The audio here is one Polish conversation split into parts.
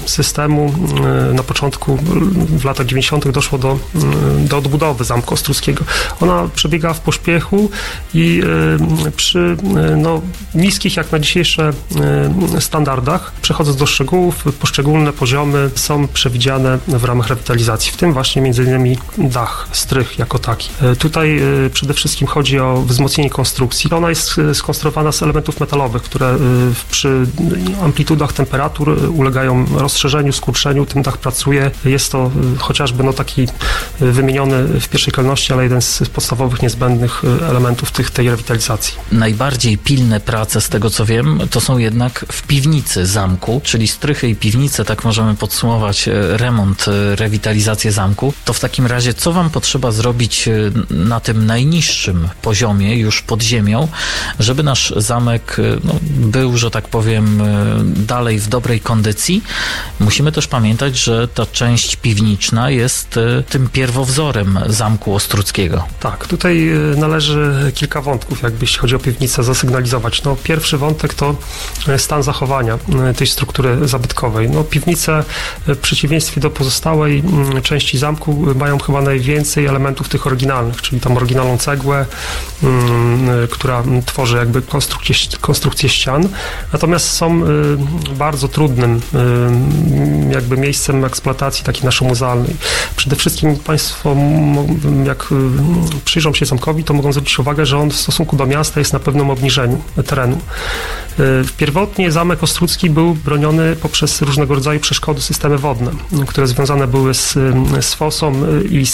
systemu na początku, w latach 90. doszło do odbudowy Zamku Ostruckiego. Ona przebiegała w pośpiechu i przy niskich jak na dzisiejsze standardach, przechodząc do szczegółów, poszczególne poziomy są przewidziane w ramach rewitalizacji, w tym właśnie m.in. dach, strych jako taki. Tutaj przede wszystkim chodzi o wzmocnienie konstrukcji. Ona jest skonstruowana z elementów metalowych, które przy amplitudach temperatur ulegają rozszerzeniu, skurczeniu, tym dach pracuje. Jest to chociażby taki wymieniony w pierwszej kolejności, ale jeden z podstawowych, niezbędnych elementów tej rewitalizacji. Najbardziej pilne prace, z tego co wiem, to są jednak w piwnicy zamku, czyli strychy i piwnice, tak możemy podsumować remont, rewitalizację zamku. To w takim razie co wam potrzeba zrobić na tym najniższym poziomie, już pod ziemią, żeby nasz zamek był, że tak powiem, dalej w dobrej kondycji? Musimy też pamiętać, że ta część piwniczna jest tym pierwowzorem Zamku Ostruckiego. Tak, tutaj należy kilka wątków, jeśli chodzi o piwnicę, zasygnalizować. Pierwszy wątek to stan zachowania tej struktury zabytkowej. Piwnice w przeciwieństwie do pozostałej części zamku mają chyba najwięcej elementów tych oryginalnych, czyli tam oryginalną cegłę, która tworzy konstrukcję ścian. Natomiast są bardzo trudnym miejscem eksploatacji takiej naszomuzealnej. Przede wszystkim Państwo, jak przyjrzą się zamkowi, to mogą zwrócić uwagę, że on w stosunku do miasta jest na pewnym obniżeniu terenu. Pierwotnie Zamek Ostrucki był broniony poprzez różnego rodzaju przeszkody, systemy wodne, które związane były z fosą i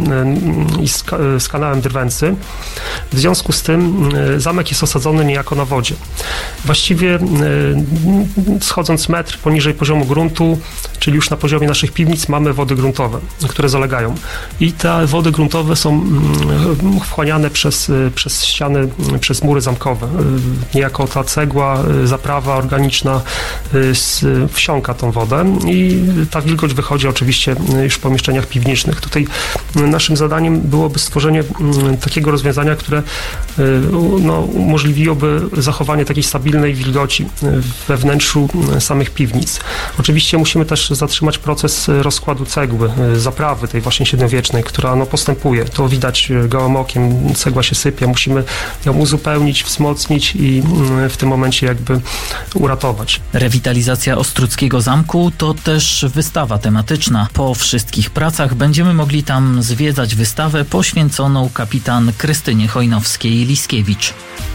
z kanałem Drwęcy. W związku z tym zamek jest osadzony niejako na wodzie. Właściwie schodząc metr poniżej poziomu gruntu, czyli już na poziomie naszych piwnic, mamy wody gruntowe, które zalegają. I te wody gruntowe są wchłaniane przez ściany, przez mury zamkowe. Niejako ta cegła, zaprawa organiczna wsiąka tą wodę i ta wilgoć wychodzi oczywiście już w pomieszczeniach piwniczych. Tutaj naszym zadaniem byłoby stworzenie takiego rozwiązania, które umożliwiłoby zachowanie takiej stabilnej wilgoci we wnętrzu samych piwnic. Oczywiście musimy też zatrzymać proces rozkładu cegły, zaprawy tej właśnie średniowiecznej, która postępuje. To widać gołym okiem, cegła się sypie, musimy ją uzupełnić, wzmocnić i w tym momencie uratować. Rewitalizacja Ostruckiego Zamku to też wystawa tematyczna. Po wszystkich pracach będziemy mogli tam zwiedzać wystawę poświęconą kapitan Krystynie Chojnowskiej-Liskiewicz.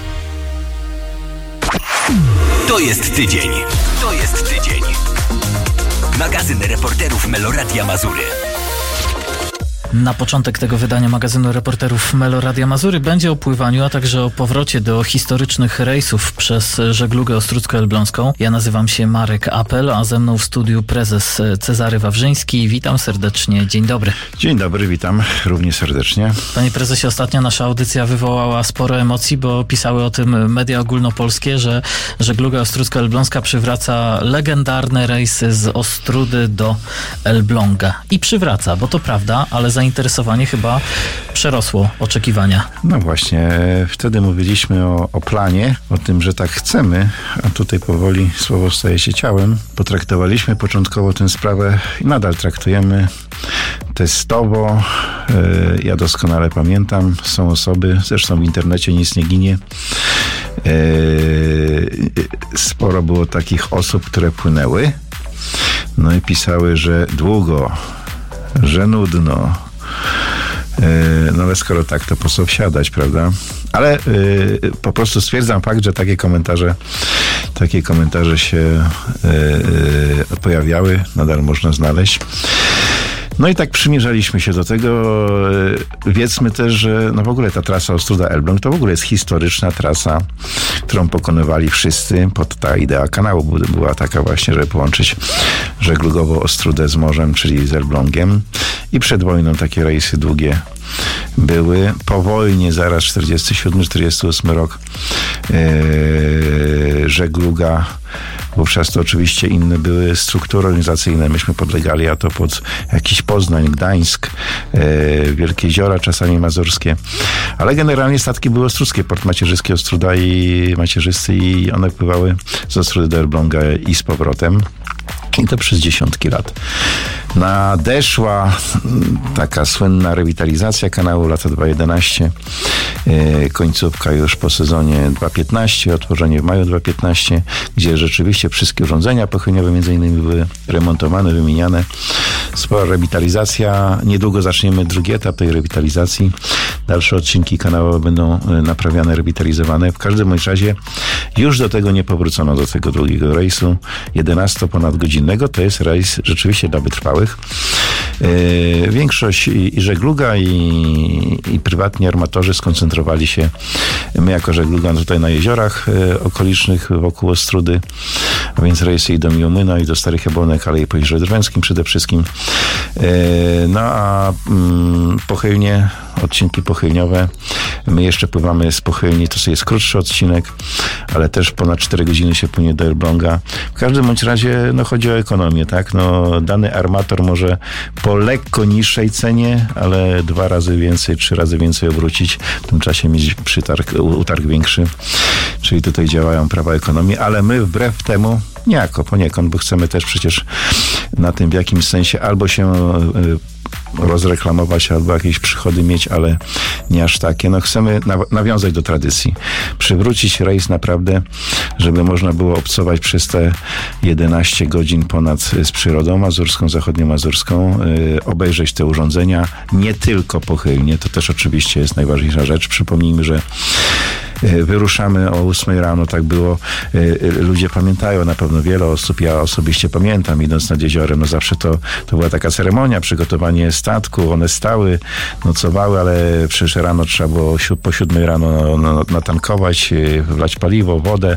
To jest tydzień. Magazyn reporterów Meloradia Mazury. Na początek tego wydania magazynu reporterów Meloradia Mazury będzie o pływaniu, a także o powrocie do historycznych rejsów przez żeglugę ostrucko-elbląską. Ja nazywam się Marek Apel, a ze mną w studiu prezes Cezary Wawrzyński. Witam serdecznie. Dzień dobry. Dzień dobry, witam równie serdecznie. Panie prezesie, ostatnia nasza audycja wywołała sporo emocji, bo pisały o tym media ogólnopolskie, że żegluga ostrucko-elbląska przywraca legendarne rejsy z Ostródy do Elbląga. I przywraca, bo to prawda, ale zainteresowanie chyba przerosło oczekiwania. No właśnie, wtedy mówiliśmy o planie, o tym, że tak chcemy, a tutaj powoli słowo staje się ciałem. Potraktowaliśmy początkowo tę sprawę i nadal traktujemy testowo. Ja doskonale pamiętam, są osoby, zresztą w internecie nic nie ginie. Sporo było takich osób, które płynęły, no i pisały, że długo, że nudno. No ale skoro tak, to po co wsiadać, prawda? Ale po prostu stwierdzam fakt, że takie komentarze się pojawiały, nadal można znaleźć. No i tak przymierzaliśmy się do tego. Wiedzmy też, że w ogóle ta trasa Ostróda-Elbląg to w ogóle jest historyczna trasa, którą pokonywali wszyscy. Ta idea kanału była taka właśnie, żeby połączyć żeglugowo Ostródę z morzem, czyli z Elblągiem. I przed wojną takie rejsy długie były. Po wojnie, zaraz 47-48 rok, żegluga, wówczas to oczywiście inne były struktury organizacyjne. Myśmy podlegali, a to pod jakiś Poznań, Gdańsk, Wielkie Jeziora, czasami mazurskie. Ale generalnie statki były ostruckie, Port Macierzyskie, Ostruda i Macierzyscy, i one pływały z Ostrudy do Elbląga i z powrotem. I to przez dziesiątki lat. Nadeszła taka słynna rewitalizacja kanału, lata 2011, końcówka już po sezonie 2015, otworzenie w maju 2015, gdzie rzeczywiście wszystkie urządzenia pochylniowe między innymi były remontowane, wymieniane. Spora rewitalizacja. Niedługo zaczniemy drugi etap tej rewitalizacji. Dalsze odcinki kanału będą naprawiane, rewitalizowane. W każdym bądź razie już do tego nie powrócono, do tego długiego rejsu 11 ponad godzinnego. To jest rejs rzeczywiście dla wytrwałych. Większość i żegluga i prywatni armatorzy skoncentrowali się, my jako żegluga tutaj na jeziorach okolicznych wokół Ostródy, a więc rejsy i do Miłomyna, i do Starych Jabłonek, ale i po Jeziorze Drwęskim przede wszystkim. No a pochylnie, odcinki pochylniowe, my jeszcze pływamy z pochylni, to jest krótszy odcinek, ale też ponad 4 godziny się płynie do Elbląga. W każdym bądź razie chodzi o ekonomię, tak? Dany armator może po lekko niższej cenie, ale 2 razy więcej, 3 razy więcej obrócić, w tym czasie mieć utarg większy. Czyli tutaj działają prawa ekonomii, ale my wbrew temu niejako poniekąd, bo chcemy też przecież na tym w jakimś sensie albo się rozreklamować, albo jakieś przychody mieć, ale nie aż takie. Chcemy nawiązać do tradycji. Przywrócić rejs naprawdę, żeby można było obcować przez te 11 godzin ponad z przyrodą mazurską, zachodniomazurską, obejrzeć te urządzenia, nie tylko pochylnie, to też oczywiście jest najważniejsza rzecz. Przypomnijmy, że wyruszamy o 8 rano, tak było. Ludzie pamiętają, na pewno wiele osób, ja osobiście pamiętam, idąc nad jeziorem, zawsze to była taka ceremonia, przygotowanie statku, one stały, nocowały, ale przecież rano trzeba było po 7 rano natankować, wlać paliwo, wodę,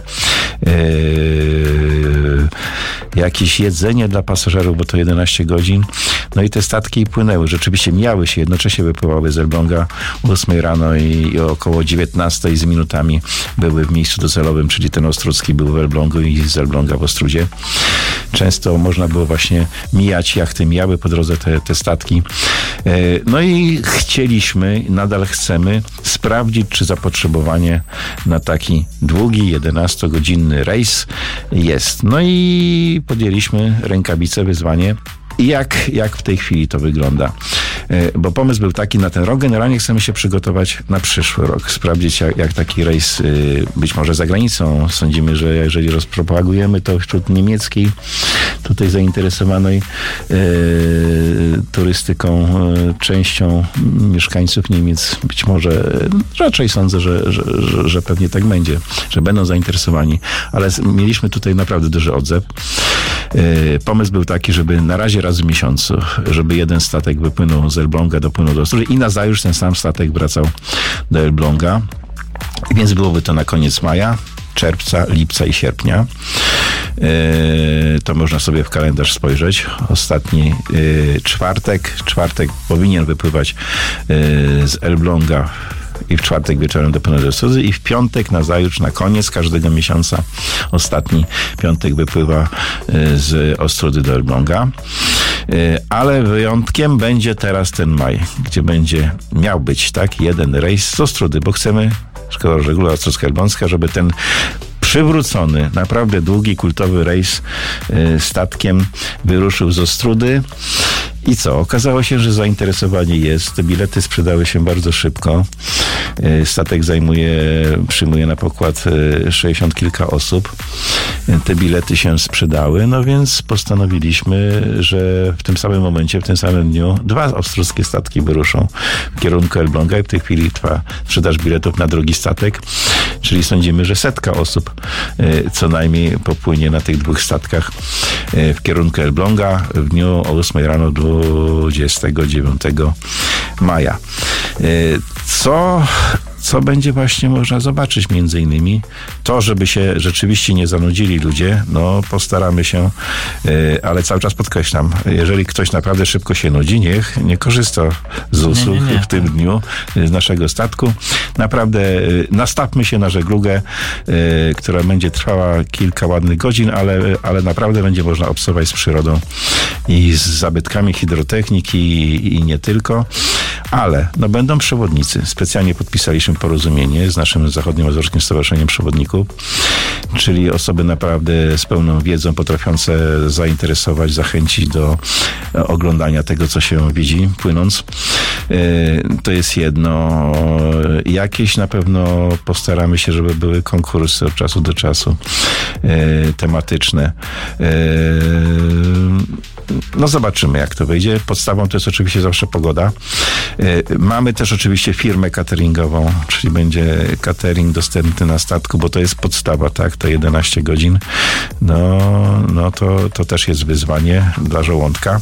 jakieś jedzenie dla pasażerów, bo to 11 godzin. I te statki płynęły. Rzeczywiście mijały się, jednocześnie wypływały z Elbląga o 8 rano i około 19 z minutami były w miejscu docelowym, czyli ten Ostrucki był w Elblągu i z Elbląga w Ostrudzie. Często można było właśnie mijać jachty, mijały po drodze te statki. I chcieliśmy, nadal chcemy sprawdzić, czy zapotrzebowanie na taki długi, 11-godzinny rejs jest. I podjęliśmy rękawice, wyzwanie. I jak w tej chwili to wygląda? Bo pomysł był taki na ten rok. Generalnie chcemy się przygotować na przyszły rok. Sprawdzić, jak taki rejs, być może za granicą. Sądzimy, że jeżeli rozpropagujemy to wśród niemieckiej, tutaj zainteresowanej turystyką, częścią mieszkańców Niemiec, być może, raczej sądzę, że pewnie tak będzie, że będą zainteresowani. Ale mieliśmy tutaj naprawdę duży odzew. Pomysł był taki, żeby na razie raz w miesiącu, żeby jeden statek wypłynął z Elbląga, dopłynął do Ostródy i nazajutrz ten sam statek wracał do Elbląga. Więc byłoby to na koniec maja, czerwca, lipca i sierpnia. To można sobie w kalendarz spojrzeć. Ostatni czwartek powinien wypływać z Elbląga i w czwartek wieczorem dopłynąć do Ostródy i w piątek nazajutrz, na koniec każdego miesiąca, ostatni piątek wypływa z Ostródy do Elbląga. Ale wyjątkiem będzie teraz ten maj, gdzie miał być jeden rejs z Ostródy, bo chcemy, Szkoła Żegluga Ostrucka-Elbląska, żeby ten przywrócony, naprawdę długi, kultowy rejs statkiem wyruszył z Ostródy. I co? Okazało się, że zainteresowanie jest. Te bilety sprzedały się bardzo szybko. Statek przyjmuje na pokład 60 kilka osób. Te bilety się sprzedały, więc postanowiliśmy, że w tym samym momencie, w tym samym dniu 2 ostruckie statki wyruszą w kierunku Elbląga i w tej chwili trwa sprzedaż biletów na drugi statek, czyli sądzimy, że 100 osób co najmniej popłynie na tych 2 statkach w kierunku Elbląga w dniu o 8 rano 29 maja. Co będzie właśnie można zobaczyć między innymi? To, żeby się rzeczywiście nie zanudzili ludzie, postaramy się, ale cały czas podkreślam, jeżeli ktoś naprawdę szybko się nudzi, niech nie korzysta z usług w tym dniu z naszego statku. Naprawdę nastawmy się na żeglugę, która będzie trwała kilka ładnych godzin, ale naprawdę będzie można obcować z przyrodą i z zabytkami hydrotechniki i nie tylko. Ale będą przewodnicy. Specjalnie podpisaliśmy porozumienie z naszym Zachodniomazurskim Stowarzyszeniem Przewodników, czyli osoby naprawdę z pełną wiedzą, potrafiące zainteresować, zachęcić do oglądania tego, co się widzi, płynąc. To jest jedno. Jakieś na pewno postaramy się, żeby były konkursy od czasu do czasu tematyczne. Zobaczymy, jak to wyjdzie. Podstawą to jest oczywiście zawsze pogoda. Mamy też oczywiście firmę cateringową, czyli będzie catering dostępny na statku, bo to jest podstawa, tak, to 11 godzin. To też jest wyzwanie dla żołądka.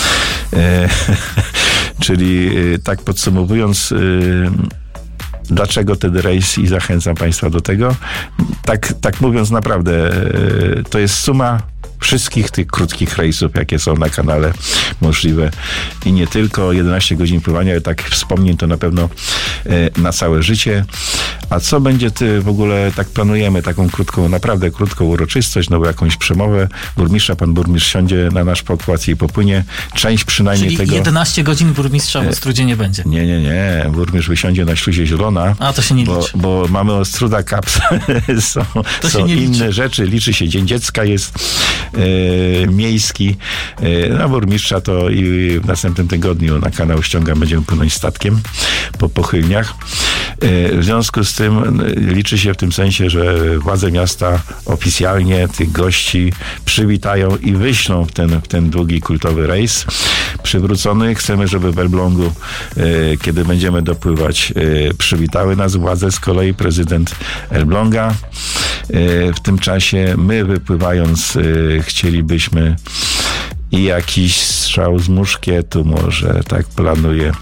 Czyli tak podsumowując, dlaczego ten rejs i zachęcam Państwa do tego? Tak mówiąc naprawdę, to jest suma wszystkich tych krótkich rejsów, jakie są na kanale możliwe i nie tylko 11 godzin pływania, ale tak wspomnień to na pewno na całe życie. A co będzie w ogóle, tak planujemy taką krótką, naprawdę krótką uroczystość, bo jakąś przemowę burmistrza, pan burmistrz siądzie na nasz pokład i popłynie. Część przynajmniej czyli tego... 11 godzin burmistrza w Ostrudzie nie będzie. Nie. Burmistrz wysiądzie na śluzie Zielona. A to się nie liczy. Bo mamy Ostruda Cups. są inne rzeczy. Liczy się Dzień Dziecka, jest miejski. Burmistrza to i w następnym tygodniu na kanał ściąga, będziemy płynąć statkiem po pochylniach. W związku z tym liczy się w tym sensie, że władze miasta oficjalnie tych gości przywitają i wyślą w ten długi, kultowy rejs przywrócony. Chcemy, żeby w Elblągu, kiedy będziemy dopływać, przywitały nas władze, z kolei prezydent Elbląga. W tym czasie my, wypływając, chcielibyśmy i jakiś strzał z muszkietu może, tak planuję.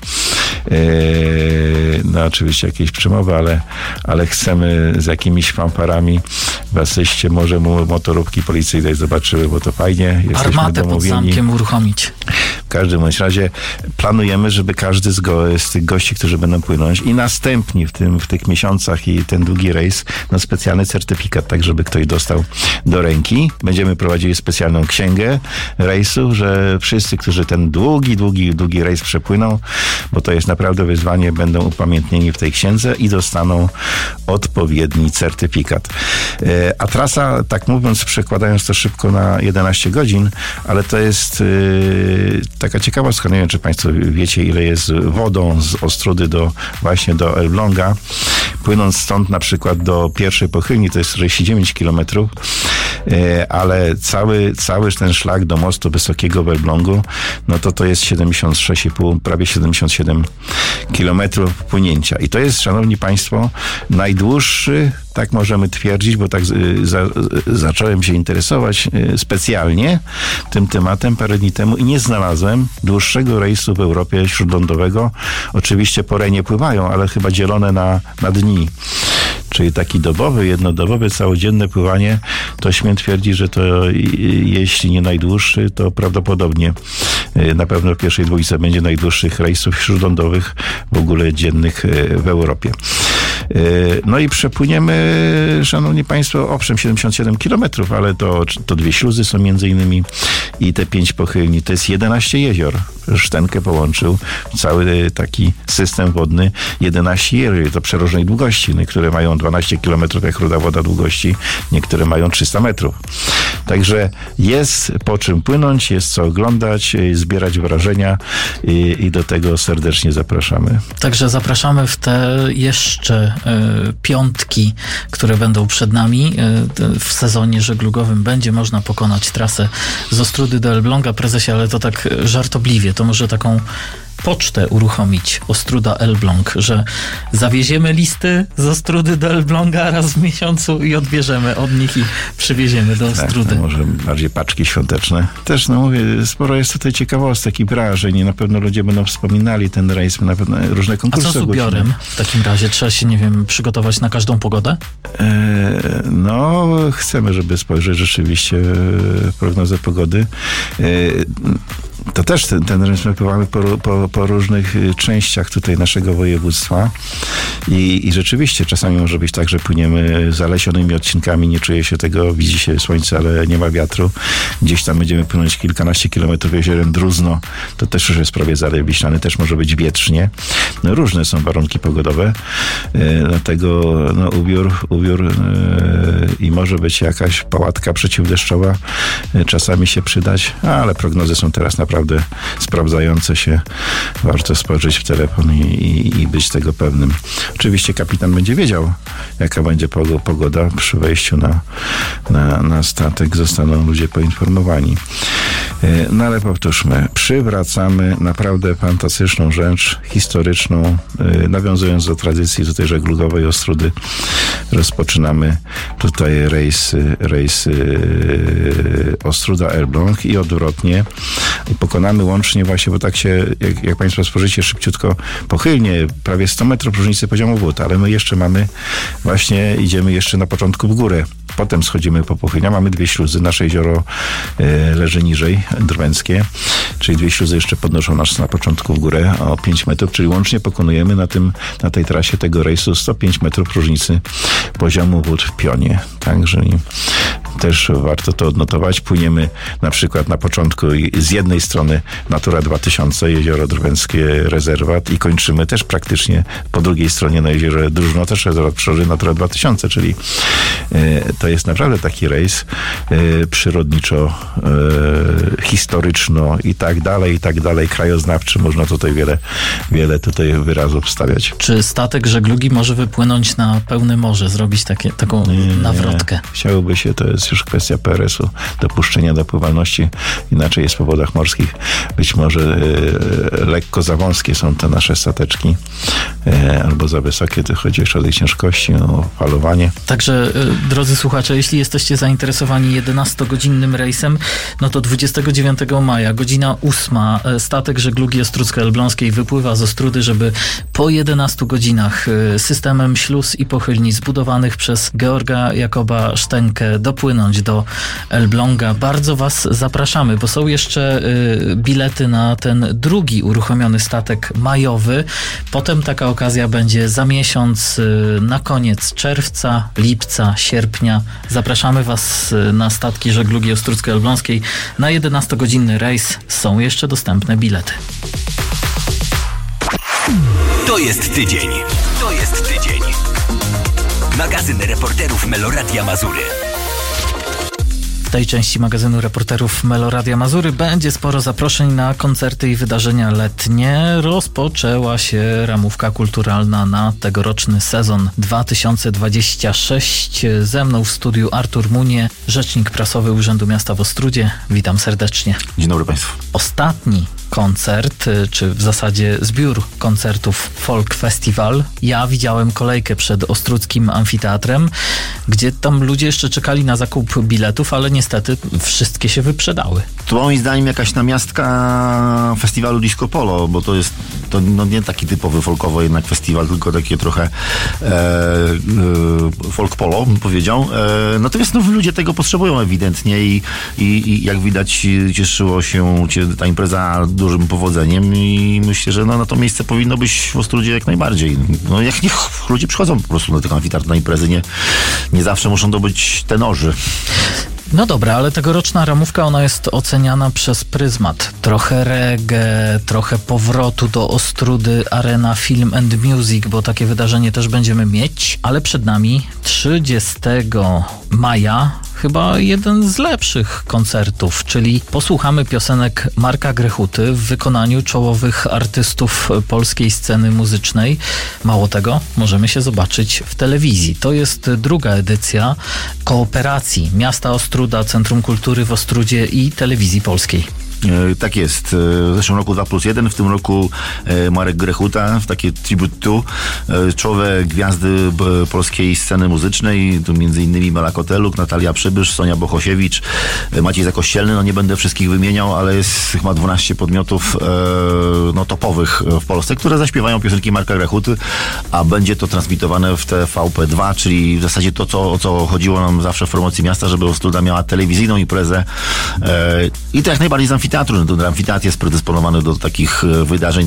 Oczywiście jakieś przemowy, ale chcemy z jakimiś fanfarami w asyście, może motorówki policyjnej zobaczyły, bo to fajnie. Jesteśmy armatę domówieni. pod zamkiem uruchomić. W każdym bądź razie planujemy, żeby każdy z tych gości, którzy będą płynąć i następni w tych miesiącach i ten długi rejs, specjalny certyfikat, tak żeby ktoś dostał do ręki. Będziemy prowadzili specjalną księgę rejsów, że wszyscy, którzy ten długi rejs przepłyną, bo to jest naprawdę wyzwanie, będą upamiętnieni w tej księdze i dostaną odpowiedni certyfikat. A trasa, tak mówiąc, przekładając to szybko na 11 godzin, ale to jest taka ciekawostka, nie wiem, czy Państwo wiecie, ile jest wodą z Ostrudy właśnie do Elbląga. Płynąc stąd na przykład do pierwszej pochylni, to jest 49 kilometrów, ale cały ten szlak do mostu wysokiego w Elblągu, to jest 76,5, prawie 77 kilometrów płynięcia. I to jest, szanowni Państwo, najdłuższy, tak możemy twierdzić, bo tak zacząłem się interesować specjalnie tym tematem parę dni temu i nie znalazłem dłuższego rejsu w Europie śródlądowego. Oczywiście po Renie pływają, ale chyba dzielone na dni. Czyli taki dobowy, jednodobowe, całodzienne pływanie, to śmiem twierdzić, że to jeśli nie najdłuższy, to prawdopodobnie na pewno w pierwszej dwójce będzie najdłuższych rejsów śródlądowych w ogóle dziennych w Europie. I przepłyniemy, szanowni Państwo, owszem, 77 kilometrów, ale to 2 śluzy są między innymi i te 5 pochylni. To jest 11 jezior. Sztenkę połączył cały taki system wodny. 11 jezior, to przeróżnej długości. Niektóre mają 12 kilometrów, jak ruda woda długości, niektóre mają 300 metrów. Także jest po czym płynąć, jest co oglądać, zbierać wrażenia i do tego serdecznie zapraszamy. Także zapraszamy w te jeszcze piątki, które będą przed nami. W sezonie żeglugowym będzie można pokonać trasę z Ostrudy do Elbląga. Prezesie, ale to tak żartobliwie, to może taką pocztę uruchomić, Ostruda Elbląg, że zawieziemy listy z Ostrudy do Elbląga raz w miesiącu i odbierzemy od nich i przywieziemy do Ostrudy. Tak, może bardziej paczki świąteczne. Też, mówię, sporo jest tutaj ciekawostek i wrażeń. Na pewno ludzie będą wspominali ten rejs, na pewno różne konkursy. A co z ubiorem w takim razie? Trzeba się, przygotować na każdą pogodę? Chcemy, żeby spojrzeć rzeczywiście w prognozę pogody. to też ten rejs my pływamy po różnych częściach tutaj naszego województwa i rzeczywiście czasami może być tak, że płyniemy zalesionymi odcinkami, nie czuje się tego, widzi się słońce, ale nie ma wiatru. Gdzieś tam będziemy płynąć kilkanaście kilometrów jeziorem Druzno, to też już jest prawie Zalew Wiślany, też może być wietrznie. No, różne są warunki pogodowe, dlatego no, ubiór i może być jakaś pałatka przeciwdeszczowa czasami się przydać, ale prognozy są teraz naprawdę sprawdzające się. Warto spojrzeć w telefon i być tego pewnym. Oczywiście kapitan będzie wiedział, jaka będzie pogoda przy wejściu na statek. Zostaną ludzie poinformowani. No ale powtórzmy, przywracamy naprawdę fantastyczną rzecz historyczną, nawiązując do tradycji tutaj żeglugowej Ostródy. Rozpoczynamy tutaj rejs Ostróda-Elbląg i odwrotnie. I pokonamy łącznie właśnie, bo tak się, jak Państwo spojrzycie szybciutko, pochylnie, prawie 100 metrów różnicy poziomu wód, ale my jeszcze idziemy jeszcze na początku w górę. Potem schodzimy po pochylniach, mamy 2 śluzy. Nasze jezioro leży niżej, drwęckie, czyli 2 śluzy jeszcze podnoszą nas na początku w górę o 5 metrów, czyli łącznie pokonujemy na tej trasie tego rejsu 105 metrów różnicy poziomu wód w pionie. Także też warto to odnotować. Płyniemy na przykład na początku z jednej strony Natura 2000, jezioro drwęskie, rezerwat i kończymy też praktycznie po drugiej stronie na jeziorze Drużno, też rezerwat przyrody Natura 2000, czyli to jest naprawdę taki rejs przyrodniczo, historyczno i tak dalej, krajoznawczy. Można tutaj wiele tutaj wyrazów wstawiać. Czy statek żeglugi może wypłynąć na pełne morze, zrobić taką nawrotkę? Chciałoby się, to jest już kwestia PRS-u, dopuszczenia do pływalności. Inaczej jest po wodach morskich. Być może lekko za wąskie są te nasze stateczki, albo za wysokie, to chodzi jeszcze o tej ciężkości, o falowanie. Także, drodzy słuchacze, jeśli jesteście zainteresowani 11-godzinnym rejsem, no to 29 maja, godzina 8, statek żeglugi Ostródzko-Elbląskiej wypływa z Ostródy, żeby po 11 godzinach systemem śluz i pochylni zbudowanych przez Georga Jakoba Sztenkę dopłynąć do Elbląga. Bardzo Was zapraszamy, bo są jeszcze bilety na ten drugi uruchomiony statek majowy. Potem taka okazja będzie za miesiąc, na koniec czerwca, lipca, sierpnia. Zapraszamy Was na statki żeglugi Ostródzko-Elbląskiej. Na 11-godzinny rejs są jeszcze dostępne bilety. To jest tydzień. Magazyn reporterów Meloradia Mazury. W tej części magazynu reporterów Meloradia Mazury będzie sporo zaproszeń na koncerty i wydarzenia letnie. Rozpoczęła się ramówka kulturalna na tegoroczny sezon 2026. Ze mną w studiu Artur Munie, rzecznik prasowy Urzędu Miasta w Ostródzie. Witam serdecznie. Dzień dobry Państwu. Ostatni koncert, czy w zasadzie zbiór koncertów Folk Festival. Ja widziałem kolejkę przed Ostródzkim Amfiteatrem, gdzie tam ludzie jeszcze czekali na zakup biletów, ale niestety wszystkie się wyprzedały. To moim zdaniem jakaś namiastka festiwalu Disco Polo, bo to jest nie taki typowy folkowo jednak festiwal, tylko takie trochę folk polo, bym powiedział. Natomiast ludzie tego potrzebują ewidentnie i jak widać cieszyło się ta impreza dużym powodzeniem i myślę, że na to miejsce powinno być w Ostródzie jak najbardziej. Niech ludzie przychodzą po prostu na tego amfiteatru, na imprezy. Nie zawsze muszą to być tenorzy. No dobra, ale tegoroczna ramówka, ona jest oceniana przez pryzmat. Trochę reggae, trochę powrotu do Ostródy Arena Film and Music, bo takie wydarzenie też będziemy mieć, ale przed nami 30 maja chyba jeden z lepszych koncertów, czyli posłuchamy piosenek Marka Grechuty w wykonaniu czołowych artystów polskiej sceny muzycznej. Mało tego, możemy się zobaczyć w telewizji. To jest druga edycja kooperacji Miasta Ostróda, Centrum Kultury w Ostródzie i Telewizji Polskiej. Tak jest. W zeszłym roku 2+1, w tym roku Marek Grechuta w takie tribute to czołowe gwiazdy polskiej sceny muzycznej, tu między innymi Mela Koteluk, Natalia Przybysz, Sonia Bohosiewicz, Maciej Zakościelny, nie będę wszystkich wymieniał, ale jest chyba 12 podmiotów topowych w Polsce, które zaśpiewają piosenki Marka Grechuty, a będzie to transmitowane w TVP2, czyli w zasadzie to, o co chodziło nam zawsze w promocji miasta, żeby Ostróda miała telewizyjną imprezę i to jak najbardziej z amfiteatrem. amfiteatru. Ten amfiteatr jest predysponowany do takich wydarzeń,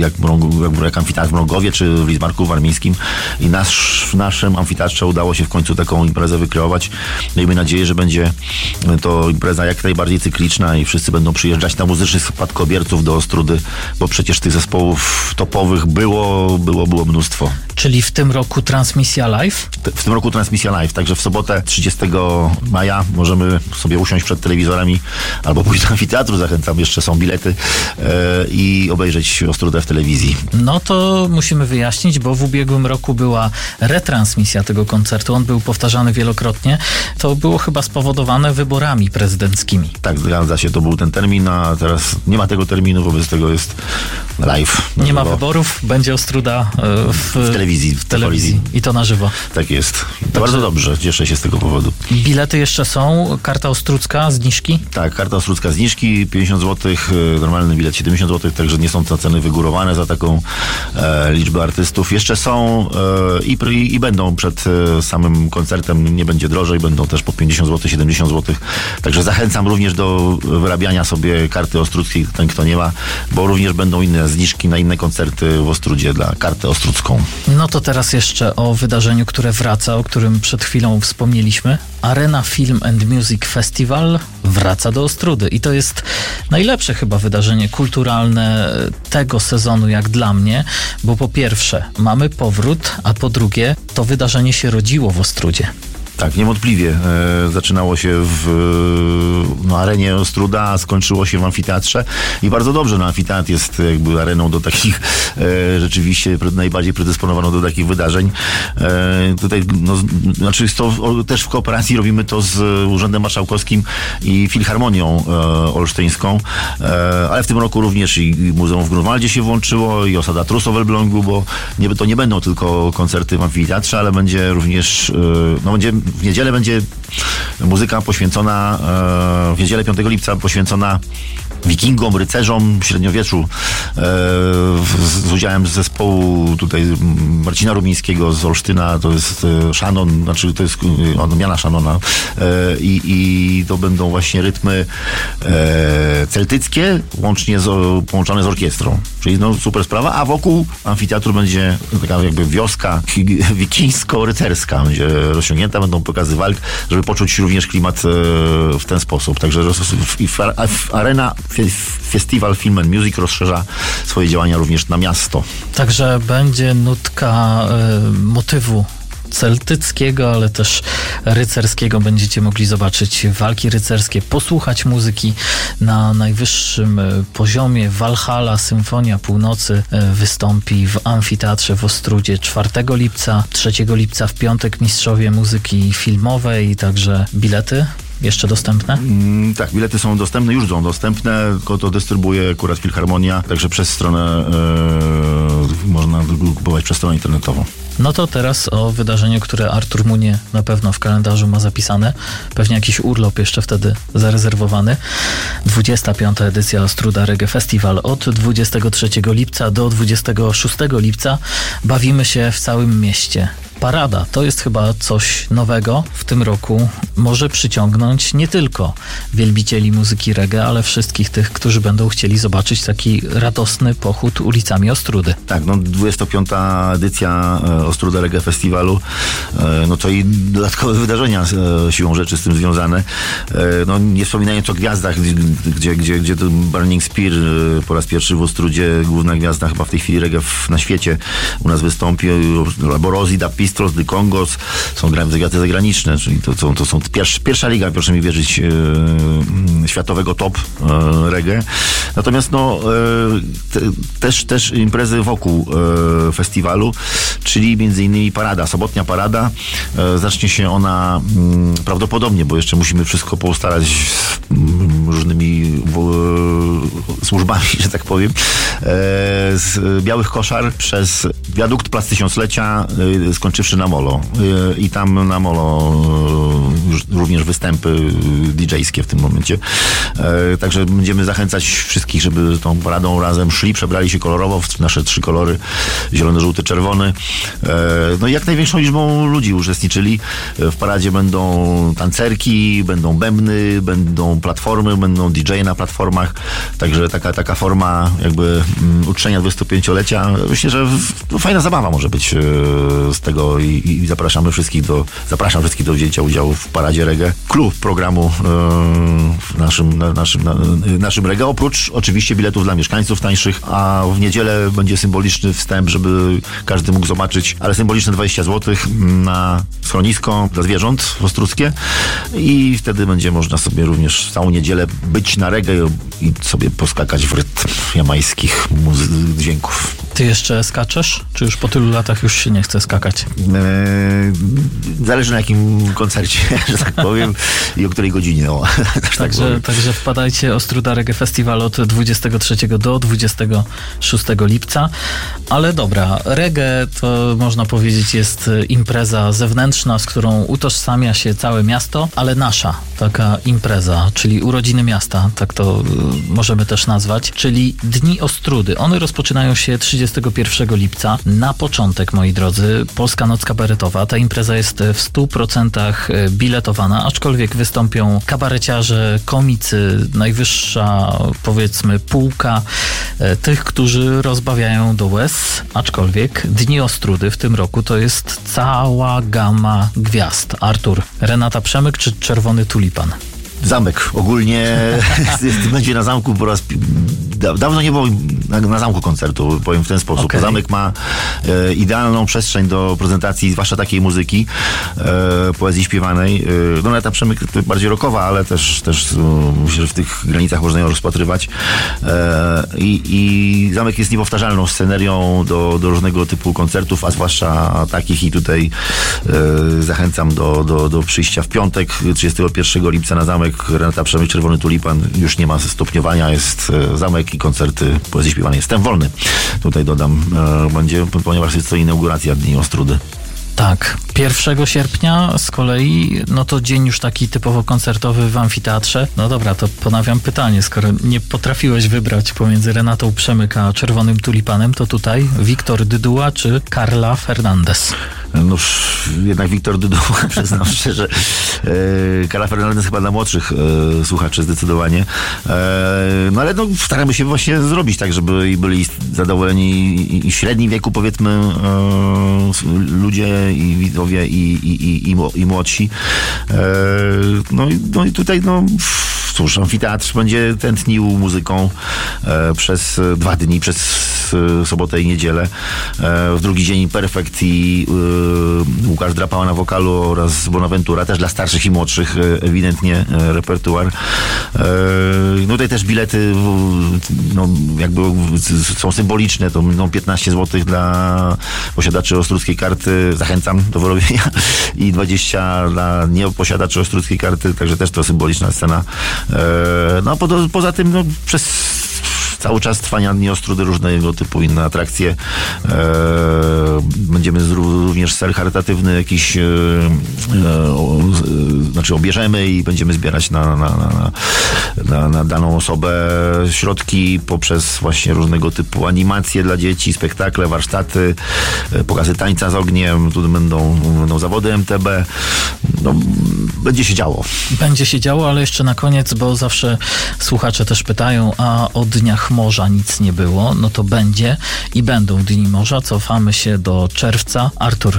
jak amfiteatr w Mrągowie, czy w Lidzbarku Warmińskim. I w naszym amfiteatrze udało się w końcu taką imprezę wykreować. Miejmy nadzieję, że będzie to impreza jak najbardziej cykliczna i wszyscy będą przyjeżdżać na muzycznych spadkobierców do Ostródy, bo przecież tych zespołów topowych było mnóstwo. Czyli w tym roku transmisja live? W tym roku transmisja live, także w sobotę 30 maja możemy sobie usiąść przed telewizorami albo pójść do amfiteatru, zachęcam, jeszcze są bilety i obejrzeć Ostródę w telewizji. No to musimy wyjaśnić, bo w ubiegłym roku była retransmisja tego koncertu, on był powtarzany wielokrotnie. To było chyba spowodowane wyborami prezydenckimi. Tak, zgadza się, to był ten termin, a teraz nie ma tego terminu, wobec tego jest live. Nie ma wyborów, będzie Ostróda w telewizji. I to na żywo. Tak jest. To bardzo dobrze, cieszę się z tego powodu. Bilety jeszcze są? Karta ostrucka, zniżki? Tak, karta ostrucka, zniżki 50 zł, normalny bilet 70 zł, także nie są to ceny wygórowane za taką liczbę artystów. Jeszcze są i będą przed samym koncertem, nie będzie drożej, będą też po 50 zł, 70 zł. Także zachęcam również do wyrabiania sobie karty ostruckiej, ten kto nie ma, bo również będą inne zniżki na inne koncerty w Ostródzie dla kartę ostrucką. No to teraz jeszcze o wydarzeniu, które wraca, o którym przed chwilą wspomnieliśmy. Arena Film and Music Festival wraca do Ostródy i to jest najlepsze chyba wydarzenie kulturalne tego sezonu jak dla mnie, bo po pierwsze mamy powrót, a po drugie to wydarzenie się rodziło w Ostródzie. Tak, niewątpliwie. Zaczynało się w arenie Ostróda, a skończyło się w amfiteatrze i bardzo dobrze. Amfiteatr jest jakby areną do takich rzeczywiście najbardziej predysponowaną do takich wydarzeń. Tutaj, znaczy jest to też w kooperacji robimy to z Urzędem Marszałkowskim i Filharmonią Olsztyńską, ale w tym roku również i Muzeum w Grunwaldzie się włączyło i Osada Trus w Elblągu, bo to nie będą tylko koncerty w amfiteatrze, ale będzie również, w niedzielę będzie muzyka poświęcona, w niedzielę 5 lipca poświęcona wikingom, rycerzom średniowieczu z udziałem zespołu tutaj Marcina Rumińskiego z Olsztyna, to jest Shannon, znaczy to jest odmiana Shannona i to będą właśnie rytmy celtyckie połączone z orkiestrą, czyli super sprawa, a wokół amfiteatru będzie taka jakby wioska wikińsko-rycerska, będzie rozciągnięta, będą pokazy walk, żeby poczuć również klimat w ten sposób, także arena Festival Film and Music rozszerza swoje działania również na miasto. Także będzie nutka motywu celtyckiego, ale też rycerskiego. Będziecie mogli zobaczyć walki rycerskie, posłuchać muzyki na najwyższym poziomie. Walhalla, Symfonia Północy wystąpi w amfiteatrze w Ostródzie 4 lipca, 3 lipca w piątek mistrzowie muzyki filmowej, także bilety jeszcze dostępne? Tak, bilety są dostępne, już są dostępne, tylko to dystrybuuje akurat Filharmonia, także przez stronę można kupować przez stronę internetową. No to teraz o wydarzeniu, które Artur Munie na pewno w kalendarzu ma zapisane. Pewnie jakiś urlop jeszcze wtedy zarezerwowany. 25. edycja Ostróda Reggae Festival od 23 lipca do 26 lipca. Bawimy się w całym mieście. Parada to jest chyba coś nowego w tym roku. Może przyciągnąć nie tylko wielbicieli muzyki reggae, ale wszystkich tych, którzy będą chcieli zobaczyć taki radosny pochód ulicami Ostródy. Tak, 25. edycja Ostróda Reggae Festiwalu, to i dodatkowe wydarzenia siłą rzeczy z tym związane. Nie wspominając o gwiazdach, gdzie to Burning Spear po raz pierwszy w Ostródzie, główna gwiazda chyba w tej chwili reggae na świecie u nas wystąpi, Laborosi, Da Pistols, The Congos, są gwiazdy zagraniczne, czyli to są pierwsza liga, proszę mi wierzyć, światowego top reggae. Natomiast też imprezy wokół festiwalu, czyli między innymi parada, sobotnia parada. Zacznie się ona prawdopodobnie, bo jeszcze musimy wszystko poustalać z różnymi służbami, że tak powiem, z Białych Koszar przez wiadukt Plac Tysiąclecia, skończywszy koncerty przy Namolo. I tam na Molo już również występy DJ-skie w tym momencie. Także będziemy zachęcać wszystkich, żeby tą paradą razem szli, przebrali się kolorowo w nasze 3 kolory, zielony, żółty, czerwony. No i jak największą liczbą ludzi uczestniczyli. W paradzie będą tancerki, będą bębny, będą platformy, będą DJ na platformach. Także taka forma jakby uczczenia 25-lecia. Myślę, że fajna zabawa może być z tego i zapraszam wszystkich do wzięcia udziału w paradzie reggae. Klub programu w naszym reggae, oprócz oczywiście biletów dla mieszkańców tańszych, a w niedzielę będzie symboliczny wstęp, żeby każdy mógł zobaczyć, ale symboliczne 20 zł na schronisko dla zwierząt w Ostruckie i wtedy będzie można sobie również całą niedzielę być na reggae i sobie poskakać w rytm jamajskich dźwięków. Ty jeszcze skaczesz? Czy już po tylu latach już się nie chce skakać? Zależy na jakim koncercie, że tak powiem, i o której godzinie. Także wpadajcie, Ostruda Reggae Festival od 23 do 26 lipca. Ale dobra, reggae to można powiedzieć jest impreza zewnętrzna, z którą utożsamia się całe miasto, ale nasza taka impreza, czyli urodziny miasta, tak to możemy też nazwać, czyli Dni Ostrudy. One rozpoczynają się 31 lipca. Na początek, moi drodzy, Polska Noc Kabaretowa. Ta impreza jest w 100% biletowana, aczkolwiek wystąpią kabareciarze, komicy, najwyższa, powiedzmy, półka tych, którzy rozbawiają do łez, aczkolwiek Dni Ostrudy w tym roku to jest cała gama gwiazd. Artur, Renata Przemyk czy Czerwony Tulipan? Zamek. Ogólnie będzie na zamku po raz... Dawno nie było na zamku koncertu, powiem w ten sposób. Okay. Zamek ma idealną przestrzeń do prezentacji, zwłaszcza takiej muzyki, poezji śpiewanej. No Renata Przemyk to bardziej rockowa, ale też myślę, że w tych granicach można ją rozpatrywać. I zamek jest niepowtarzalną scenerią do różnego typu koncertów, a zwłaszcza takich i tutaj zachęcam do przyjścia w piątek, 31 lipca na zamek. Renata Przemyk, Czerwony Tulipan, już nie ma stopniowania, jest zamek i koncerty poezji śpiewanej. Jestem wolny. Tutaj dodam, będzie, ponieważ jest to inauguracja Dni Ostrudy. Tak. 1 sierpnia z kolei, no to dzień już taki typowo koncertowy w amfiteatrze. No dobra, to ponawiam pytanie, skoro nie potrafiłeś wybrać pomiędzy Renatą Przemyk a Czerwonym Tulipanem, to tutaj Wiktor Dyduła czy Carla Fernandez? No jednak Wiktor Dyduła, przyznam szczerze. Carla Fernandez chyba dla młodszych słuchaczy zdecydowanie. No ale no, staramy się właśnie zrobić tak, żeby byli zadowoleni i w średnim wieku, powiedzmy, ludzie i widzowie i młodsi. No i tutaj cóż, amfiteatr będzie tętnił muzyką przez 2 dni, przez sobotę i niedzielę. W drugi dzień Perfekt i Łukasz Drapała na wokalu oraz Bonaventura, też dla starszych i młodszych ewidentnie repertuar. No tutaj też bilety no, jakby są symboliczne, to będą 15 zł dla posiadaczy ostruckiej karty, zachęcam do wyrobienia, i 20 dla nieposiadaczy ostruckiej karty, także też to symboliczna scena. No poza tym no, przez cały czas trwania Dni Ostrudy różnego typu inne atrakcje. Będziemy również ser charytatywny jakiś obierzemy i będziemy zbierać na daną osobę środki poprzez właśnie różnego typu animacje dla dzieci, spektakle, warsztaty, pokazy tańca z ogniem, tu będą zawody MTB. No, będzie się działo. Będzie się działo, ale jeszcze na koniec, bo zawsze słuchacze też pytają, a o Dniach Morza nic nie było, no to będzie i będą Dni Morza. Cofamy się do czerwca. Artur,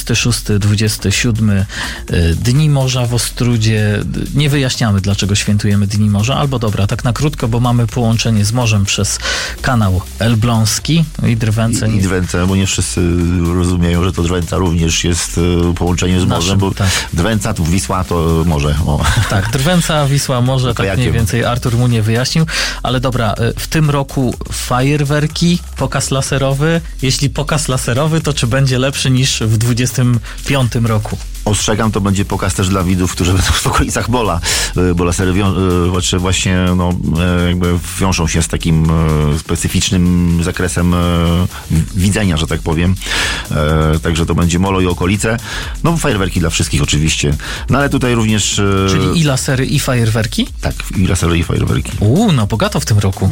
26-27 Dni Morza w Ostrudzie. Nie wyjaśniamy, dlaczego świętujemy Dni Morza, albo dobra, tak na krótko, bo mamy połączenie z morzem przez kanał Elbląski i Drwęce. I Drwęce, bo nie wszyscy rozumieją, że to Drwęca również jest połączenie z morzem, bo tak. Drwęca, Wisła to morze. O. Tak, Drwęca, Wisła, morze, tak mniej więcej Artur mu nie wyjaśnił, ale dobra, w tym roku fajerwerki, pokaz laserowy. Jeśli pokaz laserowy, to czy będzie lepszy niż w 25 roku? ostrzegam, to będzie pokaz też dla widzów, którzy będą w okolicach mola, bo lasery właśnie jakby wiążą się z takim specyficznym zakresem widzenia, że tak powiem. Także to będzie molo i okolice. No fajerwerki dla wszystkich oczywiście. No ale tutaj również... Czyli i lasery, i fajerwerki? Tak, i lasery, i fajerwerki. No bogato w tym roku.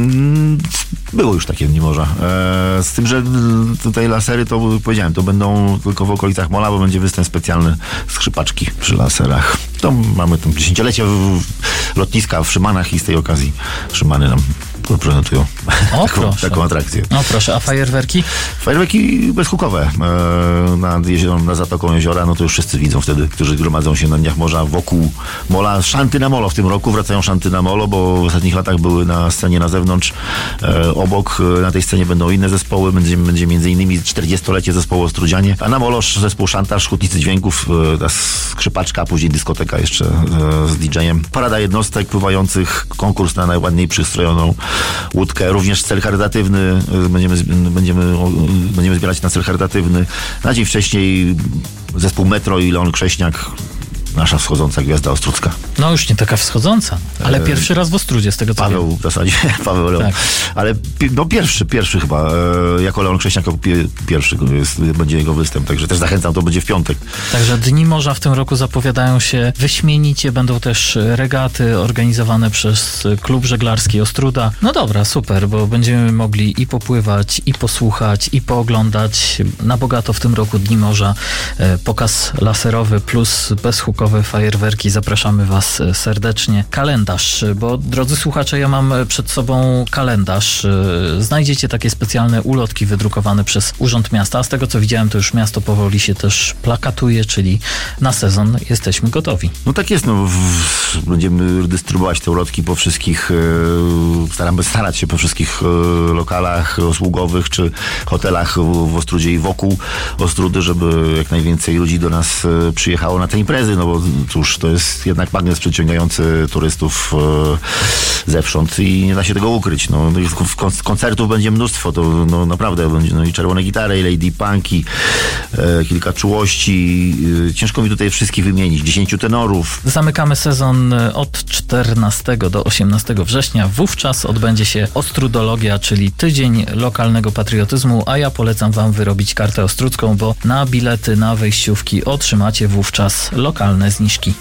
Było już takie dni morza. Z tym, że tutaj lasery, to powiedziałem, to będą tylko w okolicach mola, bo będzie występ specjalny skrzypaczki przy laserach. To mamy tam 10-lecie lotniska w Szymanach i z tej okazji Szymany nam prezentują taką atrakcję. No proszę, a fajerwerki? Fajerwerki bezhukowe nad Zatoką Jeziora, no to już wszyscy widzą wtedy, którzy gromadzą się na dniach morza wokół mola. Szanty na molo w tym roku, wracają szanty na molo, bo w ostatnich latach były na scenie na zewnątrz. Obok na tej scenie będą inne zespoły, będzie między innymi 40-lecie zespołu Ostrudzianie, a na molo zespół Szantaż, Hutnicy Dźwięków, ta skrzypaczka, a później dyskoteka jeszcze z DJ-em. Parada jednostek pływających, konkurs na najładniej przystrojoną łódkę, również cel charytatywny, będziemy zbierać na cel charytatywny. Na dzień wcześniej zespół Metro i Leon Krześniak, nasza wschodząca gwiazda ostrucka. No już nie taka wschodząca, ale pierwszy raz w Ostrudzie, z tego co Paweł wiem. w zasadzie, Paweł Leon. Tak. Ale no pierwszy chyba, jako Leon Krześniak pierwszy będzie jego występ, także też zachęcam, to będzie w piątek. Także Dni Morza w tym roku zapowiadają się wyśmienicie, będą też regaty organizowane przez Klub Żeglarski Ostruda. No dobra, super, bo będziemy mogli i popływać, i posłuchać, i pooglądać na bogato w tym roku Dni Morza. Pokaz laserowy plus bezhukowe fajerwerki. Zapraszamy Was serdecznie. Kalendarz, bo drodzy słuchacze, ja mam przed sobą kalendarz. Znajdziecie takie specjalne ulotki wydrukowane przez Urząd Miasta, a z tego co widziałem, to już miasto powoli się też plakatuje, czyli na sezon jesteśmy gotowi. No tak jest, będziemy dystrybuować te ulotki po wszystkich, starać się po wszystkich lokalach usługowych czy hotelach w Ostrudzie i wokół Ostrudy, żeby jak najwięcej ludzi do nas przyjechało na te imprezy, no bo cóż, to jest jednak magnes przyciągający turystów zewsząd i nie da się tego ukryć. No, koncertów będzie mnóstwo, to no, naprawdę będzie i czerwone gitary, i Lady Punki, kilka czułości. Ciężko mi tutaj wszystkich wymienić. 10 tenorów. Zamykamy sezon od 14 do 18 września. Wówczas odbędzie się Ostrudologia, czyli tydzień lokalnego patriotyzmu, a ja polecam Wam wyrobić kartę ostrudzką, bo na bilety, na wejściówki otrzymacie wówczas lokalne zniżki.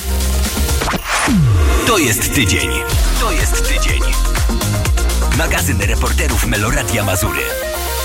To jest tydzień. Magazyn reporterów Meloradia Mazury.